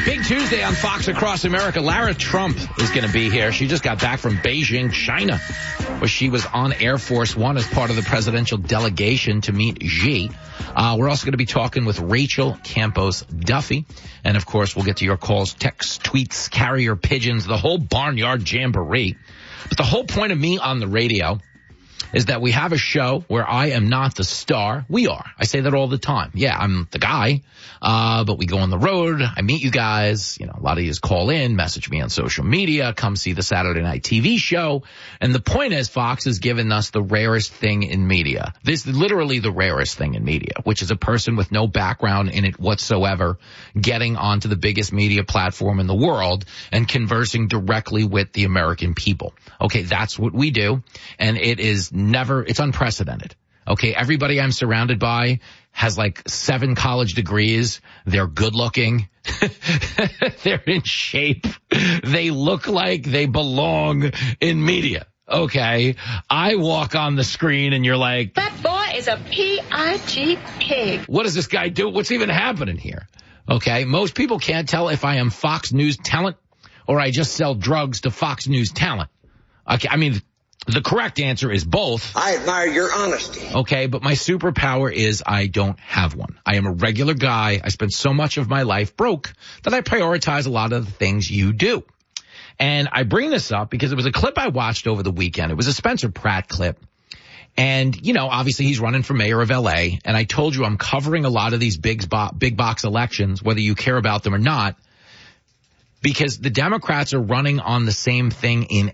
Big Tuesday on Fox Across America. Lara Trump is going to be here. She just got back from Beijing, China, where she was on Air Force One as part of the presidential delegation to meet Xi. We're also going to be talking with Rachel Campos Duffy. And, of course, we'll get to your calls, texts, tweets, carrier pigeons, the whole barnyard jamboree. But the whole point of me on the radio is that we have a show where I am not the star. We are. I say that all the time. Yeah, I'm the guy, but we go on the road. I meet you guys. You know, a lot of you call in, message me on social media, come see the Saturday night TV show. And the point is, Fox has given us the rarest thing in media. This is literally the rarest thing in media, which is a person with no background in it whatsoever getting onto the biggest media platform in the world and conversing directly with the American people. Okay, that's what we do. And it's unprecedented. Okay, everybody I'm surrounded by has like 7 college degrees. They're good looking. They're in shape. They look like they belong in media. Okay, I walk on the screen and you're like, that boy is a P-I-G pig. What does this guy do? What's even happening here? Okay, most people can't tell if I am Fox News talent or I just sell drugs to Fox News talent. Okay, I mean, the correct answer is both. I admire your honesty. Okay, but my superpower is I don't have one. I am a regular guy. I spent so much of my life broke that I prioritize a lot of the things you do. And I bring this up because it was a clip I watched over the weekend. It was a Spencer Pratt clip. And, you know, obviously he's running for mayor of L.A. And I told you I'm covering a lot of these big box elections, whether you care about them or not, because the Democrats are running on the same thing in